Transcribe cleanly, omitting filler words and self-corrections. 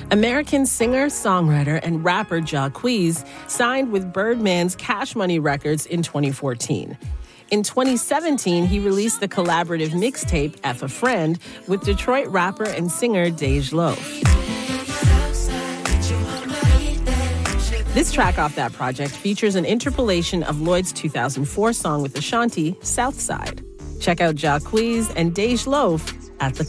American singer, songwriter, and rapper Jacquees signed with Birdman's Cash Money Records in 2014. In 2017, he released the collaborative mixtape F a Friend with Detroit rapper and singer Dej Loaf. This track off that project features an interpolation of Lloyd's 2004 song with Ashanti, Southside. Check out Jacquees and Dej Loaf at the